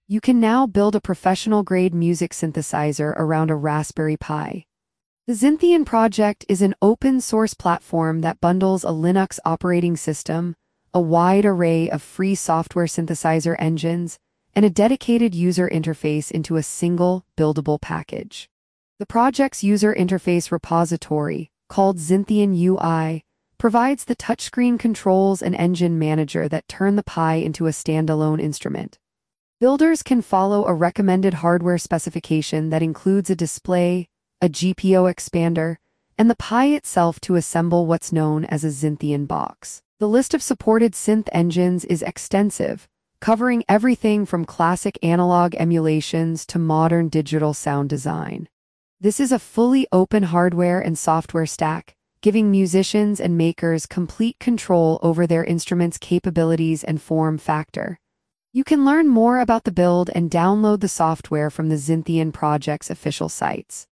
You can now build a professional-grade music synthesizer around a Raspberry Pi. The Zintian project is an open-source platform that bundles a Linux operating system, a wide array of free software synthesizer engines, and a dedicated user interface into a single, buildable package. The project's user interface repository, called Zintian UI, provides the touchscreen controls and engine manager that turn the Pi into a standalone instrument. Builders can follow a recommended hardware specification that includes a display, a GPIO expander, and the Pi itself to assemble what's known as a Zintian box. The list of supported synth engines is extensive, covering everything from classic analog emulations to modern digital sound design. This is a fully open hardware and software stack, giving musicians and makers complete control over their instruments' capabilities and form factor. You can learn more about the build and download the software from the Zintian project's official sites.